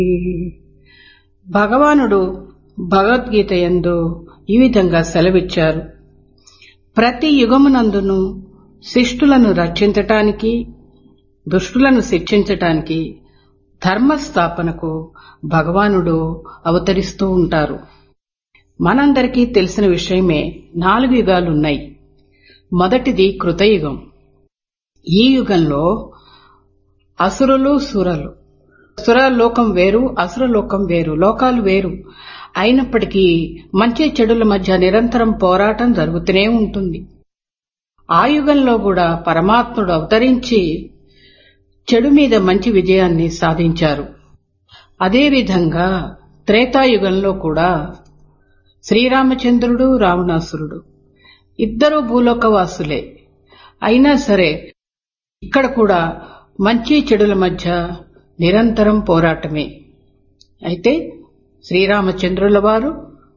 భగవానుడు భగవద్గీత యందు ఈ విధంగా సెలవిచ్చారు. ప్రతి యుగమునందును శిష్టులను రక్షించటానికి, దుష్టులను శిక్షించటానికి, ధర్మస్థాపనకు భగవానుడు అవతరిస్తూ ఉంటారు. మనందరికీ తెలిసిన విషయమే 4 యుగాలున్నాయి. మొదటిది కృతయుగం. ఈ యుగంలో అసురులు, సురలు, సురలోకం వేరు, అసురలోకం వేరు, లోకాలు వేరు అయినప్పటికీ మంచి చెడుల మధ్య నిరంతరం పోరాటం జరుగుతూనే ఉంటుంది. ఆ యుగంలో కూడా పరమాత్ముడు అవతరించి చెడు మీద మంచి విజయాన్ని సాధించారు. అదేవిధంగా త్రేతాయుగంలో కూడా శ్రీరామచంద్రుడు, రావణాసురుడు ఇద్దరూ భూలోకవాసులే. అయినా సరే ఇక్కడ కూడా మంచి చెడుల మధ్య నిరంతరం పోరాటమే. అయితే శ్రీరామచంద్రుల వారు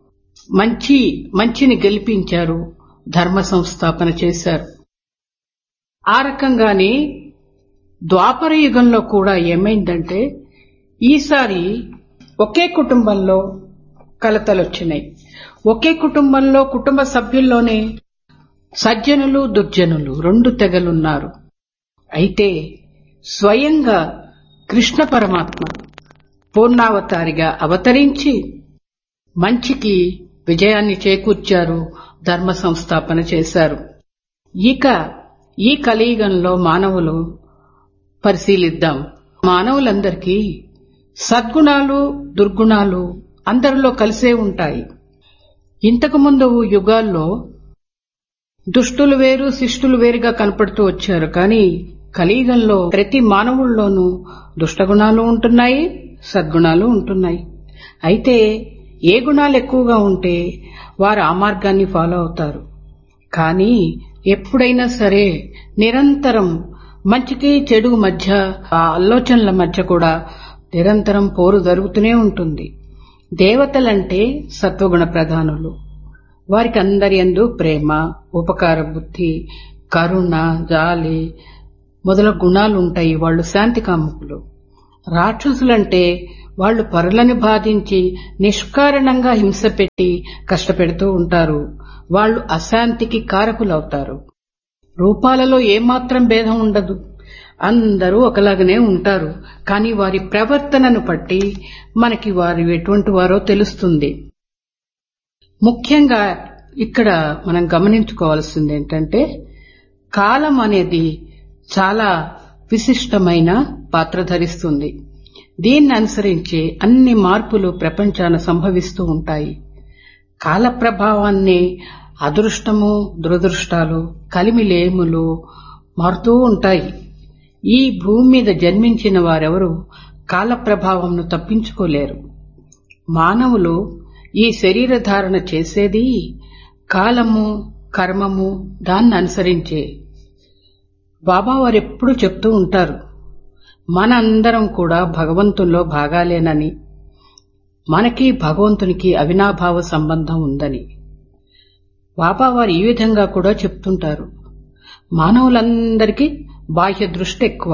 మంచిని గెలిపించారు, ధర్మ సంస్థాపన చేశారు. ఆ రకంగానే ద్వాపర యుగంలో కూడా ఏమైందంటే ఈసారి ఒకే కుటుంబంలో కలతలొచ్చినాయి. ఒకే కుటుంబంలో కుటుంబ సభ్యుల్లోనే సజ్జనులు, దుర్జనులు 2 తెగలున్నారు. అయితే స్వయంగా కృష్ణ పరమాత్మ పూర్ణావతారిగా అవతరించి మంచికి విజయాన్ని చేకూర్చారు, ధర్మ సంస్థాపన చేశారు. ఇక ఈ కలియుగంలో మానవులు పరిశీలిద్దాం. మానవులందరికీ సద్గుణాలు, దుర్గుణాలు అందరిలో కలిసే ఉంటాయి. ఇంతకు ముందు యుగాల్లో దుష్టులు వేరు, శిష్టులు వేరుగా కనపడుతూ వచ్చారు. కానీ కలియుగంలో ప్రతి మానవుల్లోనూ దుష్టగుణాలు ఉంటున్నాయి, సద్గుణాలు ఉంటున్నాయి. అయితే ఏ గుణాలు ఎక్కువగా ఉంటే వారు ఆ మార్గాన్ని ఫాలో అవుతారు. కానీ ఎప్పుడైనా సరే నిరంతరం మంచికి చెడు మధ్య, ఆ ఆలోచనల మధ్య కూడా నిరంతరం పోరు జరుగుతూనే ఉంటుంది. దేవతలంటే సత్వగుణ ప్రధానులు. వారికి అందరి యందు ప్రేమ, ఉపకార బుద్ధి, కరుణ, జాలి మొదలగు గుణాలుంటాయి. వాళ్లు శాంతి కాముకులు. రాక్షసులంటే వాళ్లు పరులను బాధించి నిష్కారణంగా హింస పెట్టి కష్టపెడుతూ ఉంటారు. వాళ్లు అశాంతికి కారకులవుతారు. రూపాలలో ఏమాత్రం భేదం ఉండదు. అందరూ ఒకలాగనే ఉంటారు. కానీ వారి ప్రవర్తనను బట్టి మనకి వారు ఎటువంటి వారో తెలుస్తుంది. ముఖ్యంగా ఇక్కడ మనం గమనించుకోవాల్సింది ఏంటంటే కాలం అనేది చాలా విశిష్టమైన పాత్ర ధరిస్తుంది. దీన్ని అనుసరించి అన్ని మార్పులు ప్రపంచాన సంభవిస్తూ ఉంటాయి. కాల ప్రభావాన్ని అదృష్టము, దురదృష్టాలు, కలిమిలేములు మారుతూ ఉంటాయి. ఈ భూమి మీద జన్మించిన వారెవరూ కాల ప్రభావంను తప్పించుకోలేరు. మానవులు ఈ శరీర ధారణ చేసేది కాలము, కర్మము దాన్ని అనుసరించే. బాబా వారెప్పుడూ చెప్తూ ఉంటారు, మన అందరం కూడా భగవంతుల్లో భాగాలేనని, మనకి భగవంతునికి అవినాభావ సంబంధం ఉందని. బాబా వారు ఈ విధంగా కూడా చెప్తుంటారు. మానవులందరికీ బాహ్య దృష్టి ఎక్కువ,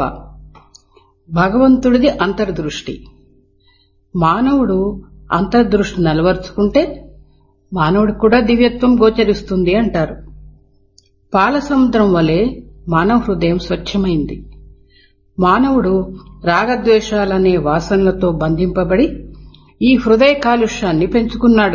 భగవంతుడిది అంతర్దృష్టి. మానవుడు అంతర్దృష్టి నిలవర్చుకుంటే మానవుడికి కూడా దివ్యత్వం గోచరిస్తుంది అంటారు. పాల సముద్రం వలె మానవ హృదయం స్వచ్ఛమైంది. మానవుడు రాగద్వేషాలనే వాసనలతో బంధింపబడి ఈ హృదయ కాలుష్యాన్ని పెంచుకున్నాడు.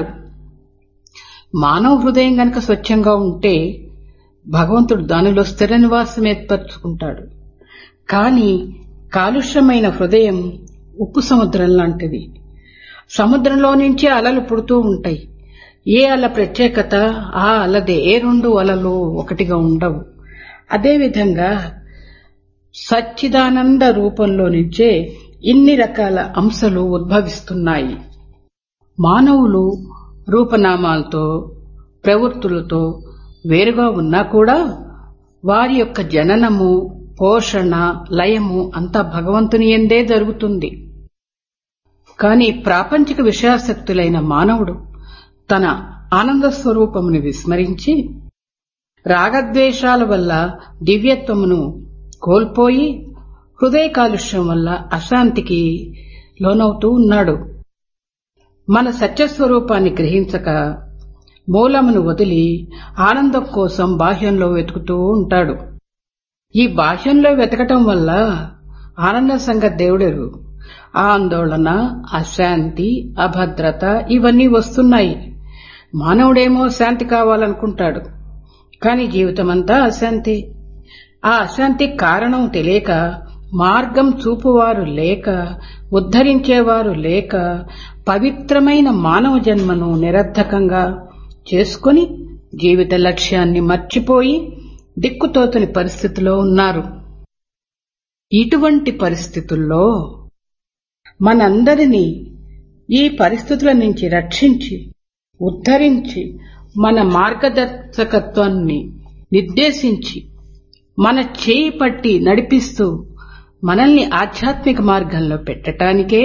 మానవ హృదయం గనక స్వచ్ఛంగా ఉంటే భగవంతుడు దానిలో స్థిర నివాసం ఏర్పరచుకుంటాడు. కానీ కాలుష్యమైన హృదయం ఉప్పు సముద్రం లాంటిది. సముద్రంలో నుంచి అలలు పుడుతూ ఉంటాయి. ఏ అల ప్రత్యేకత ఆ అలదే. ఏ 2 అలలు ఒకటిగా ఉండవు. అదేవిధంగా సచ్చిదానంద రూపంలో నుంచే ఇన్ని రకాల అంశాలు ఉద్భవిస్తున్నాయి. మానవులు రూపనామాలతో, ప్రవృత్తులతో వేరుగా ఉన్నా కూడా వారి యొక్క జననము, పోషణ, లయము అంతా భగవంతుని యందే జరుగుతుంది. కాని ప్రాపంచిక విషయాసక్తులైన మానవుడు తన ఆనంద స్వరూపమును విస్మరించి రాగద్వేషాల వల్ల దివ్యత్వమును కోల్పోయి హృదయ కాలుష్యం వల్ల అశాంతికి లోనవుతూ ఉన్నాడు. మన సత్యస్వరూపాన్ని గ్రహించక మూలమును వదిలి ఆనందం కోసం బాహ్యంలో వెతుకుతూ ఉంటాడు. ఈ బాహ్యంలో వెతకటం వల్ల ఆనంద సంగతి దేవుడెరుగు. ఆందోళన, అశాంతి, అభద్రత ఇవన్నీ వస్తున్నాయి. మానవుడేమో శాంతి కావాలనుకుంటాడు, కాని జీవితమంతా అశాంతి. ఆ అశాంతికి కారణం తెలియక, మార్గం చూపువారు లేక, ఉద్ధరించేవారు లేక, పవిత్రమైన మానవ జన్మను నిరర్థకంగా చేసుకుని జీవిత లక్ష్యాన్ని మర్చిపోయి దిక్కుతోచని పరిస్థితిలో ఉన్నారు. ఇటువంటి పరిస్థితుల్లో మనందరినీ ఈ పరిస్థితుల నుంచి రక్షించి, ఉద్ధరించి, మన మార్గదర్శకత్వాన్ని నిర్దేశించి, మన చేయి పట్టి నడిపిస్తూ మనల్ని ఆధ్యాత్మిక మార్గంలో పెట్టడానికే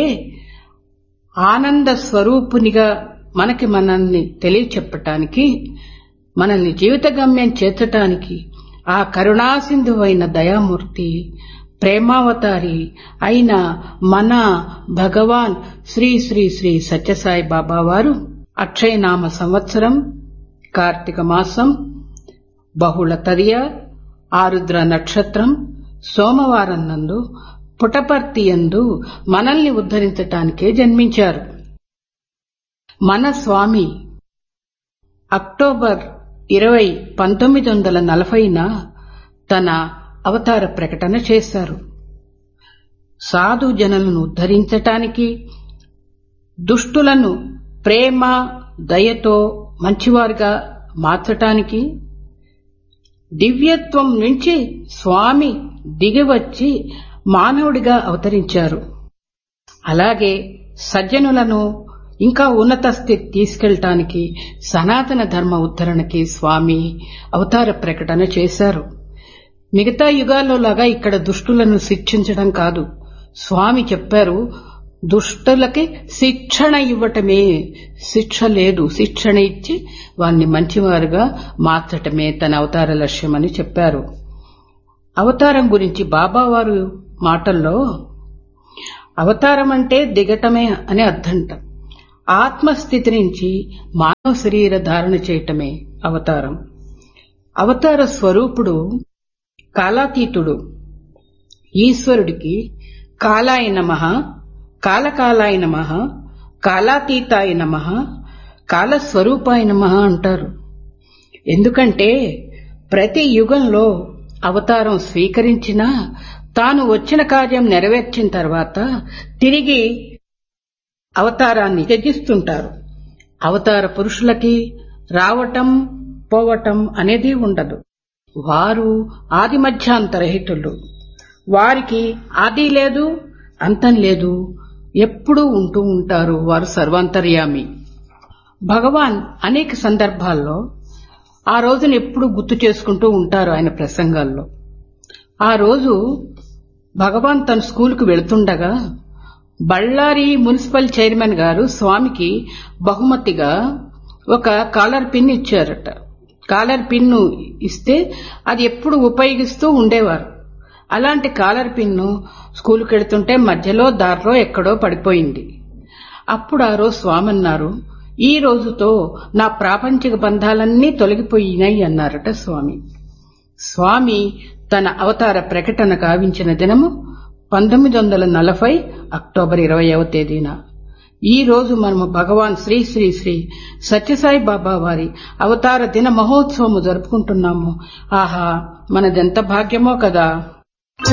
ఆనంద స్వరూపునిగా మనల్ని తెలియచెప్పటానికి, మనల్ని జీవిత గమ్యం చేర్చటానికి ఆ కరుణాసింధువైన దయామూర్తి, ప్రేమావతారి అయిన మన భగవాన్ శ్రీ శ్రీ శ్రీ సత్యసాయి బాబా వారు అక్షయనామ సంవత్సరం, కార్తీక మాసం, బహుళ తదియ, ఆరుద్ర నక్షత్రం, సోమవారం నందు పుటపర్తి యందు మనల్ని ఉద్ధరించటానికే జన్మించారు. మన స్వామి అక్టోబర్ 20, 1940న తన అవతార ప్రకటన చేశారు. సాధు జనులను ఉద్ధరించటానికి, దుష్టులను ప్రేమ దయతో మంచివారుగా మార్చటానికి, దివ్యత్వం నుంచి స్వామి దిగివచ్చి మానవుడిగా అవతరించారు. అలాగే సజ్జనులను ఇంకా ఉన్నత స్థితి తీసుకెళ్లటానికి, సనాతన ధర్మ ఉద్ధరణకి స్వామి అవతార ప్రకటన చేశారు. మిగతా యుగాల్లో లాగా ఇక్కడ దుష్టులను శిక్షించడం కాదు. స్వామి చెప్పారు, దుష్టులకి శిక్షణ ఇవ్వటమే, శిక్ష లేదు, శిక్షణ ఇచ్చి వారిని మంచివారుగా మార్చటమే తన అవతార లక్ష్యమని చెప్పారు. అవతారం గురించి బాబావారు మాటల్లో, అవతారం అంటే దిగటమే అని అర్థంట. ఆత్మస్థితి నుంచి మానవ శరీర ధారణ చేయటమే అవతారం. అవతార స్వరూపుడు కాలాతీతుడు. ఈశ్వరుడికి కాలాయ నమః, కాలకాలాయ నమః, కాలాతీతాయ నమః, కాలస్వరూపాయ నమః అంటారు. ఎందుకంటే ప్రతి యుగంలో అవతారం స్వీకరించినా తాను వచ్చిన కార్యం నెరవేర్చిన తర్వాత తిరిగి అవతారాన్ని త్యజిస్తుంటారు. అవతార పురుషులకి రావటం పోవటం అనేది ఉండదు. వారు ఆది మధ్యాంతరహితులు. వారికి ఆది లేదు, అంతం లేదు, ఎప్పుడూ ఉంటూ ఉంటారు. వారు సర్వాంతర్యామి. భగవాన్ అనేక సందర్భాల్లో ఆ రోజును ఎప్పుడూ గుర్తు చేసుకుంటూ ఉంటారు ఆయన ప్రసంగాల్లో. ఆ రోజు భగవాన్ తన స్కూలుకు వెళుతుండగా బళ్ళారి మున్సిపల్ చైర్మన్ గారు స్వామికి బహుమతిగా ఒక కాలర్ పిన్ ఇచ్చారట. కాలర్ పిన్ను ఇస్తే అది ఎప్పుడు ఉపయోగిస్తూ ఉండేవారు. అలాంటి కాలర్ పిన్ను స్కూలుకు వెళుతుంటే మధ్యలో దారిలో ఎక్కడో పడిపోయింది. అప్పుడు ఆ రోజు స్వామి అన్నారు, ఈ రోజుతో నా ప్రాపంచిక బంధాలన్నీ తొలగిపోయినాయి అన్నారట స్వామి. స్వామి తన అవతార ప్రకటన గావించిన దినము 1940 అక్టోబర్ 20వ తేదీన. ఈ రోజు మనము భగవాన్ శ్రీ శ్రీ శ్రీ సత్యసాయి బాబా వారి అవతార దిన మహోత్సవము జరుపుకుంటున్నాము. ఆహా, మనదెంత భాగ్యమో కదా.